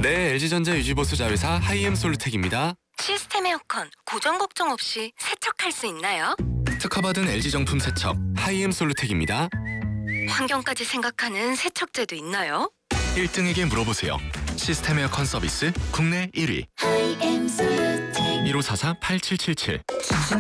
네, LG전자 유지보수 자회사 하이엠 솔루텍입니다. 시스템 에어컨 고장 걱정 없이 세척할 수 있나요? 특허받은 LG 정품 세척 하이엠 솔루텍입니다. 환경까지 생각하는 세척제도 있나요? 1등에게 물어보세요. 시스템 에어컨 서비스 국내 1위. 1544-8777